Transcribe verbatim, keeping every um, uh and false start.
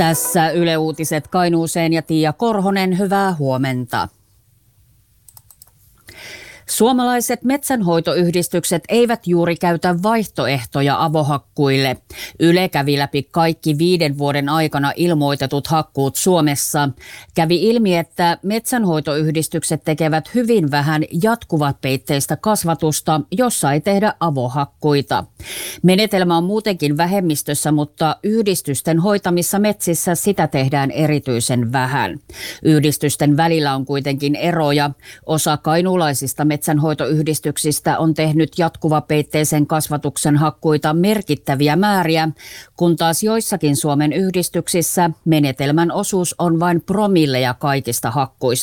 Tässä Yle Uutiset Kainuuseen ja Tiia Korhonen, hyvää huomenta. Suomalaiset metsänhoitoyhdistykset eivät juuri käytä vaihtoehtoja avohakkuille. Yle kävi läpi kaikki viiden vuoden aikana ilmoitetut hakkuut Suomessa. Kävi ilmi, että metsänhoitoyhdistykset tekevät hyvin vähän jatkuvapeitteistä kasvatusta, jossa ei tehdä avohakkuita. Menetelmä on muutenkin vähemmistössä, mutta yhdistysten hoitamissa metsissä sitä tehdään erityisen vähän. Yhdistysten välillä on kuitenkin eroja. Osa kainuulaisista metsänhoitoyhdistyksistä on tehnyt jatkuvapeitteisen kasvatuksen hakkuita merkittäviä määriä, kun taas joissakin Suomen yhdistyksissä menetelmän osuus on vain promilleja kaikista hakkuista.